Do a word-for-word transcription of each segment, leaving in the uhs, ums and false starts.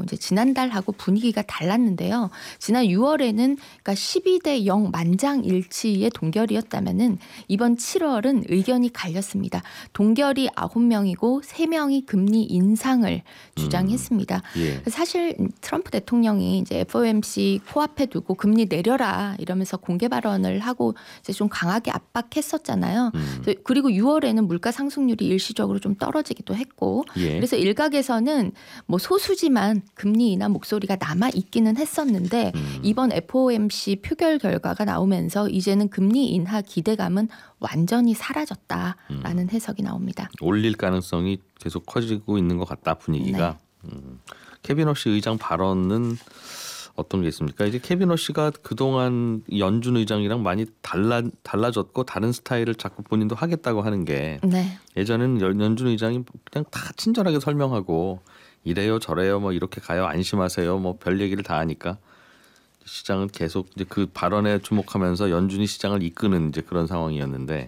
이제 지난달하고 분위기가 달랐는데요. 지난 유월에는 그러니까 십이 대 영 만장일치의 동결이었다면은 이번 칠월은 의견이 갈렸습니다. 동결이 아홉 명이고 세 명이 금리 인상을 주장했습니다. 음, 예. 사실 트럼프 대통령이 이제 에프오엠씨 코앞에 두고 금리 내려라 이러면서 공개 발언을 하고 이제 좀 강하게 압박했었잖아요. 음. 그리고 유월에는 물가 상승률이 일시적으로 좀 떨어지기도 했고, 예. 그래서 일각에서는 뭐 소수지만 금리 인하 목소리가 남아 있기는 했었는데 음. 이번 에프오엠씨 표결 결과가 나오면서 이제는 금리 인하 기대감은 완전히 사라졌다라는 해석이 나옵니다. 올릴 가능성이 계속 커지고 있는 것 같다 분위기가. 네. 음. 케빈 허시 의장 발언은 어떤 게 있습니까? 이제 케빈 허시가 그동안 연준 의장이랑 많이 달라 달라졌고 다른 스타일을 자꾸 본인도 하겠다고 하는 게 네. 예전에는 연준 의장이 그냥 다 친절하게 설명하고 이래요 저래요 뭐 이렇게 가요 안심하세요 뭐 별 얘기를 다 하니까 시장은 계속 이제 그 발언에 주목하면서 연준이 시장을 이끄는 이제 그런 상황이었는데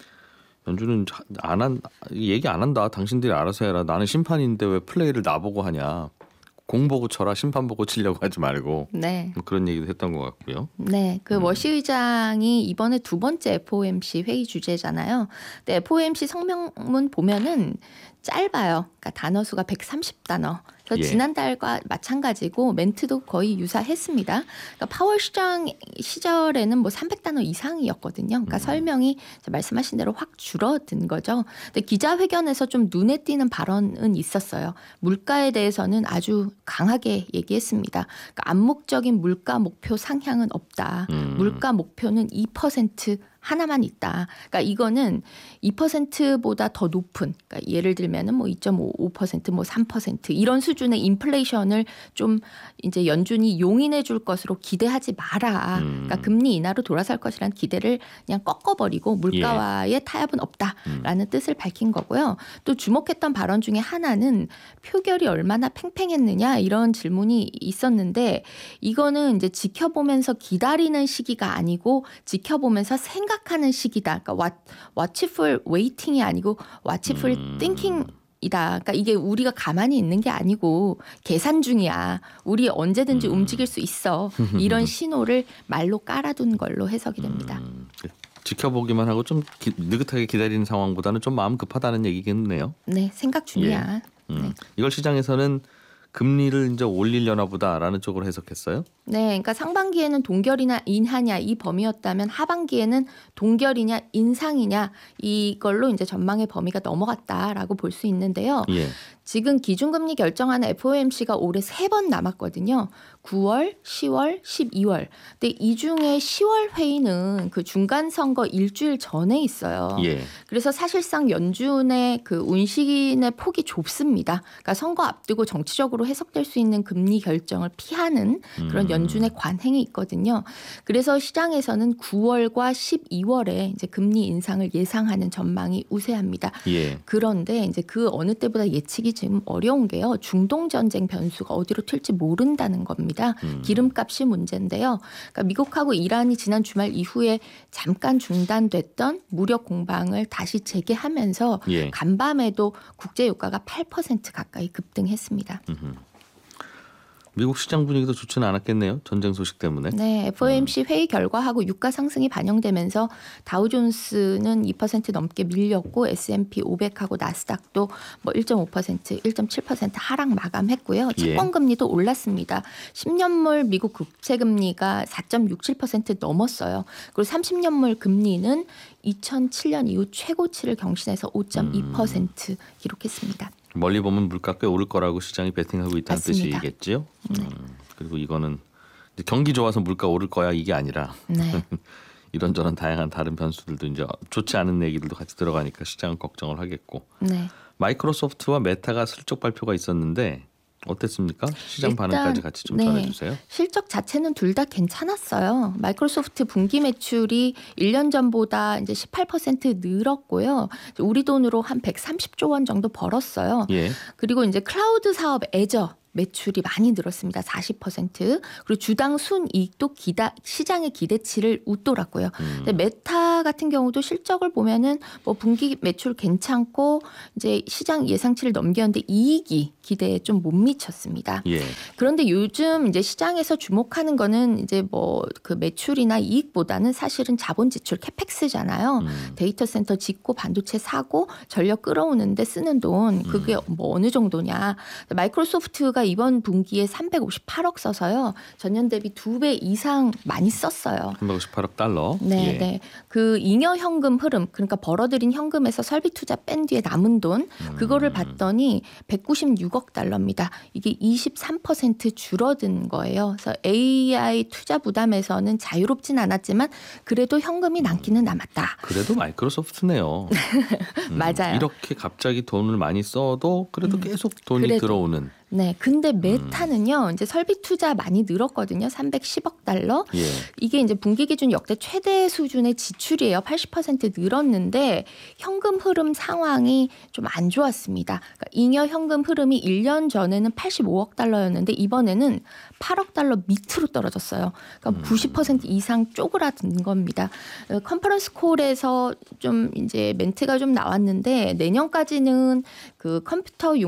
연준은 안 한 얘기 안 한다. 당신들이 알아서 해라. 나는 심판인데 왜 플레이를 나보고 하냐. 공 보고 쳐라. 심판 보고 치려고 하지 말고. 네. 뭐 그런 얘기도 했던 것 같고요. 네, 그 음. 워시 의장이 이번에 두 번째 에프오엠씨 회의 주제잖아요. 근데 에프오엠씨 성명문 보면은 짧아요. 그러니까 단어 수가 백삼십 단어. 그래서 예. 지난달과 마찬가지고 멘트도 거의 유사했습니다. 그러니까 파월 시장 시절에는 뭐 삼백 단어 이상이었거든요. 그러니까 음. 설명이 말씀하신 대로 확 줄어든 거죠. 근데 기자회견에서 좀 눈에 띄는 발언은 있었어요. 물가에 대해서는 아주 강하게 얘기했습니다. 그러니까 암묵적인 물가 목표 상향은 없다. 음. 물가 목표는 이 퍼센트 하나만 있다. 그러니까 이거는 이 퍼센트보다 더 높은, 그러니까 예를 들면은 뭐 이 점 오 퍼센트, 뭐 삼 퍼센트 이런 수준의 인플레이션을 좀 이제 연준이 용인해 줄 것으로 기대하지 마라. 음. 그러니까 금리 인하로 돌아설 것이라는 기대를 그냥 꺾어버리고 물가와의 예. 타협은 없다라는 음. 뜻을 밝힌 거고요. 또 주목했던 발언 중에 하나는 표결이 얼마나 팽팽했느냐 이런 질문이 있었는데 이거는 이제 지켜보면서 기다리는 시기가 아니고 지켜보면서 생각 하는 시기다. 그러니까 watchful waiting이 아니고 watchful 음. thinking이다. 그러니까 이게 우리가 가만히 있는 게 아니고 계산 중이야. 우리 언제든지 음. 움직일 수 있어. 이런 신호를 말로 깔아둔 걸로 해석이 됩니다. 음. 지켜보기만 하고 좀 기, 느긋하게 기다리는 상황보다는 좀 마음 급하다는 얘기겠네요. 네, 생각 중이야. 예. 음. 네. 이걸 시장에서는 금리를 이제 올리려나 보다라는 쪽으로 해석했어요. 네, 그러니까 상반기에는 동결이나 인하냐 이 범위였다면 하반기에는 동결이냐 인상이냐 이걸로 이제 전망의 범위가 넘어갔다라고 볼 수 있는데요. 예. 지금 기준금리 결정하는 에프오엠씨가 올해 세 번 남았거든요. 구월, 시월, 십이월. 근데 이 중에 시월 회의는 그 중간 선거 일주일 전에 있어요. 예. 그래서 사실상 연준의 그 운신의 폭이 좁습니다. 그러니까 선거 앞두고 정치적으로 해석될 수 있는 금리 결정을 피하는 그런 연준의 관행이 있거든요. 그래서 시장에서는 구월과 십이월에 이제 금리 인상을 예상하는 전망이 우세합니다. 예. 그런데 이제 그 어느 때보다 예측이 지금 어려운 게요. 중동 전쟁 변수가 어디로 튈지 모른다는 겁니다. 음. 기름값이 문제인데요. 그러니까 미국하고 이란이 지난 주말 이후에 잠깐 중단됐던 무력 공방을 다시 재개하면서 예. 간밤에도 국제 유가가 팔 퍼센트 가까이 급등했습니다. 음흠. 미국 시장 분위기도 좋지는 않았겠네요. 전쟁 소식 때문에. 네, 에프오엠씨 음. 회의 결과하고 유가 상승이 반영되면서 다우존스는 이 퍼센트 넘게 밀렸고 에스 앤 피 오백하고 나스닥도 뭐 일 점 오 퍼센트, 일 점 칠 퍼센트 하락 마감했고요. 채권 금리도 올랐습니다. 십 년물 미국 국채 금리가 사 점 육칠 퍼센트 넘었어요. 그리고 삼십 년물 금리는 이천칠 년 이후 최고치를 경신해서 오 점 이 퍼센트 음. 기록했습니다. 멀리 보면 물가 꽤 오를 거라고 시장이 베팅하고 있다는 맞습니다. 뜻이겠지요. 네. 음, 그리고 이거는 경기 좋아서 물가 오를 거야 이게 아니라 네. 이런저런 다양한 다른 변수들도 이제 좋지 않은 얘기들도 같이 들어가니까 시장은 걱정을 하겠고. 네. 마이크로소프트와 메타가 실적 발표가 있었는데 어땠습니까? 시장 일단, 반응까지 같이 좀 네, 전해주세요. 실적 자체는 둘 다 괜찮았어요. 마이크로소프트 분기 매출이 일 년 전보다 이제 십팔 퍼센트 늘었고요. 우리 돈으로 한 백삼십조 원 정도 벌었어요. 예. 그리고 이제 클라우드 사업 애저 매출이 많이 늘었습니다. 사십 퍼센트. 그리고 주당 순이익도 기다, 시장의 기대치를 웃돌았고요. 음. 근데 메타 같은 경우도 실적을 보면은 뭐 분기 매출 괜찮고 이제 시장 예상치를 넘겼는데 이익이 기대에 좀 못 미쳤습니다. 예. 그런데 요즘 이제 시장에서 주목하는 거는 이제 뭐 그 매출이나 이익보다는 사실은 자본 지출 캐펙스잖아요. 음. 데이터 센터 짓고 반도체 사고 전력 끌어오는데 쓰는 돈 그게 음. 뭐 어느 정도냐. 마이크로소프트가 이번 분기에 삼백오십팔억 써서요. 전년 대비 두 배 이상 많이 썼어요. 삼백오십팔억 달러. 네, 예. 네. 그 잉여 현금 흐름, 그러니까 벌어들인 현금에서 설비 투자 뺀 뒤에 남은 돈, 그거를 봤더니 백구십육억 달러입니다. 이게 이십삼 퍼센트 줄어든 거예요. 그래서 에이아이 투자 부담에서는 자유롭진 않았지만 그래도 현금이 남기는 남았다. 그래도 마이크로소프트네요. 음, 맞아요. 이렇게 갑자기 돈을 많이 써도 그래도 음, 계속 돈이 그래도. 들어오는. 네, 근데 메타는요, 이제 설비 투자 많이 늘었거든요. 삼백십억 달러. 예. 이게 이제 분기 기준 역대 최대 수준의 지출이에요. 팔십 퍼센트 늘었는데 현금 흐름 상황이 좀 안 좋았습니다. 그러니까 잉여 현금 흐름이 일 년 전에는 팔십오억 달러였는데 이번에는 팔억 달러 밑으로 떨어졌어요. 그러니까 음. 구십 퍼센트 이상 쪼그라든 겁니다. 어, 컨퍼런스 콜에서 좀 이제 멘트가 좀 나왔는데 내년까지는 그 컴퓨터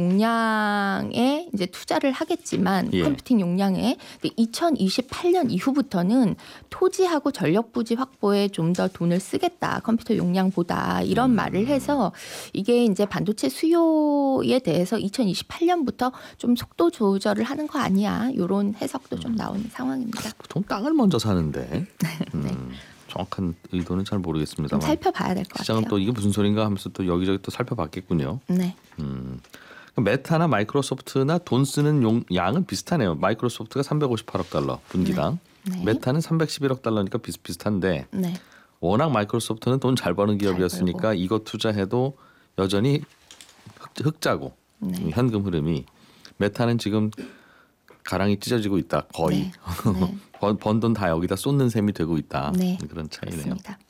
용량에 이제 투자를 하겠지만 예. 컴퓨팅 용량에 근데 이천이십팔 년 이후부터는 토지하고 전력 부지 확보에 좀 더 돈을 쓰겠다 컴퓨터 용량보다 이런 음. 말을 해서 이게 이제 반도체 수요에 대해서 이천이십팔 년부터 좀 속도 조절을 하는 거 아니야 이런 해석도 좀 나오는 상황입니다. 보통 땅을 먼저 사는데 음, 네. 정확한 의도는 잘 좀 모르겠습니다만 살펴봐야 될 것 시장은 같아요. 또 이게 무슨 소린가 하면서 또 여기저기 또 살펴봤겠군요. 네. 음. 메타나 마이크로소프트나 돈 쓰는 용, 양은 비슷하네요. 마이크로소프트가 삼백오십팔억 달러 분기당, 네. 메타는 삼백십일억 달러니까 비슷비슷한데 네. 워낙 마이크로소프트는 돈 잘 버는 기업이었으니까 이거 투자해도 여전히 흑, 흑자고 네. 현금 흐름이 메타는 지금 가랑이 찢어지고 있다 거의 네. 네. 번 돈 다 여기다 쏟는 셈이 되고 있다. 네. 그런 차이네요. 그렇습니다.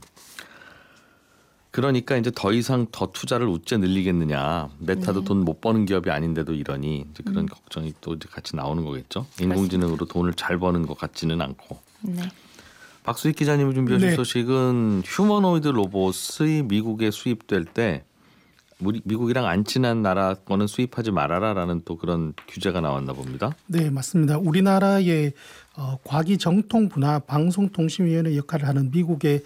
그러니까 이제 더 이상 더 투자를 어째 늘리겠느냐. 메타도 네. 돈 못 버는 기업이 아닌데도 이러니 이제 그런 음. 걱정이 또 이제 같이 나오는 거겠죠. 인공지능으로 돈을 잘 버는 것 같지는 않고. 네. 박수익 기자님이 준비하신 네. 소식은 휴머노이드 로봇이 미국에 수입될 때 우리 미국이랑 안 친한 나라 거는 수입하지 말아라라는 또 그런 규제가 나왔나 봅니다. 네, 맞습니다. 우리나라의 어, 과기정통부나 방송통신위원회 역할을 하는 미국의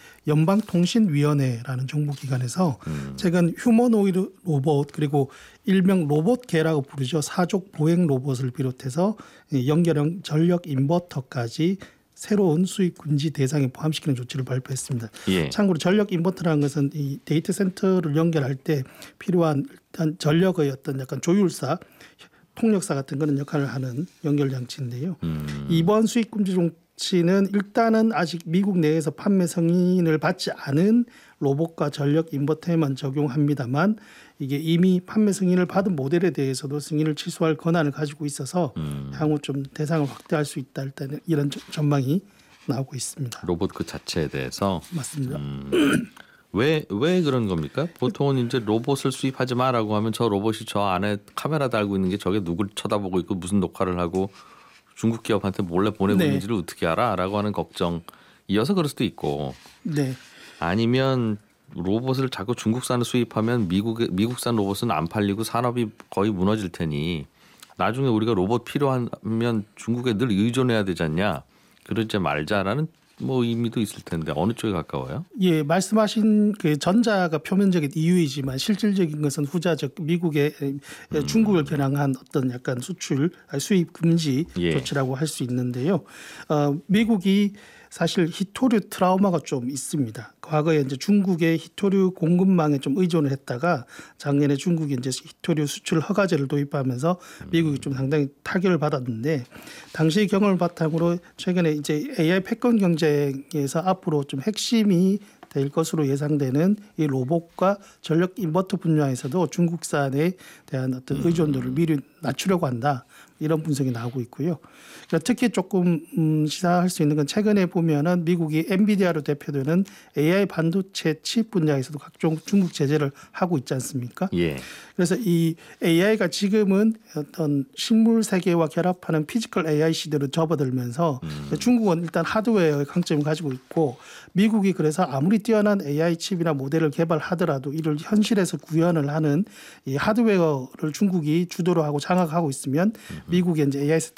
연방통신위원회라는 정부기관에서 음. 최근 휴머노이드 로봇 그리고 일명 로봇개라고 부르죠. 사족 보행 로봇을 비롯해서 연결형 전력 인버터까지 새로운 수입 금지 대상에 포함시키는 조치를 발표했습니다. 예. 참고로 전력 인버터라는 것은 이 데이터 센터를 연결할 때 필요한 일단 전력의 어떤 약간 조율사, 통력사 같은 그런 역할을 하는 연결 장치인데요. 음. 이번 수입 금지 조치는 일단은 아직 미국 내에서 판매 승인을 받지 않은 로봇과 전력 인버터에만 적용합니다만 이게 이미 판매 승인을 받은 모델에 대해서도 승인을 취소할 권한을 가지고 있어서 음. 향후 좀 대상을 확대할 수 있다. 일단 이런 전망이 나오고 있습니다. 로봇 그 자체에 대해서 맞습니다. 음. 왜, 왜 그런 겁니까? 보통은 이제 로봇을 수입하지 마라고 하면 저 로봇이 저 안에 카메라 달고 있는 게 저게 누굴 쳐다보고 있고 무슨 녹화를 하고 중국 기업한테 몰래 보내고 네. 있는지를 어떻게 알아? 라고 하는 걱정 이어서 그럴 수도 있고 네. 아니면 로봇을 자꾸 중국산을 수입하면 미국의 미국산 로봇은 안 팔리고 산업이 거의 무너질 테니 나중에 우리가 로봇 필요하면 중국에 늘 의존해야 되지 않냐? 그러지 말자라는 뭐 의미도 있을 텐데 어느 쪽에 가까워요? 예, 말씀하신 그 전자가 표면적인 이유이지만 실질적인 것은 후자적 미국의 음. 중국을 겨냥한 어떤 약간 수출 수입 금지 예. 조치라고 할 수 있는데요. 어, 미국이 사실 히토류 트라우마가 좀 있습니다. 과거에 이제 중국의 히토류 공급망에 좀 의존을 했다가 작년에 중국이 이제 히토류 수출 허가제를 도입하면서 미국이 좀 상당히 타격을 받았는데 당시 경험을 바탕으로 최근에 이제 에이아이 패권 경쟁에서 앞으로 좀 핵심이 될 것으로 예상되는 이 로봇과 전력 인버터 분야에서도 중국산에 대한 어떤 의존도를 미리 낮추려고 한다. 이런 분석이 나오고 있고요. 그러니까 특히 조금 음, 시사할 수 있는 건 최근에 보면은 미국이 엔비디아로 대표되는 에이아이 반도체 칩 분야에서도 각종 중국 제재를 하고 있지 않습니까? 예. 그래서 이 에이아이가 지금은 어떤 식물 세계와 결합하는 피지컬 에이아이 시대로 접어들면서 음. 중국은 일단 하드웨어의 강점을 가지고 있고 미국이 그래서 아무리 뛰어난 에이아이 칩이나 모델을 개발하더라도 이를 현실에서 구현을 하는 이 하드웨어를 중국이 주도로 하고 장악하고 있으면 미국의 이제 에이아이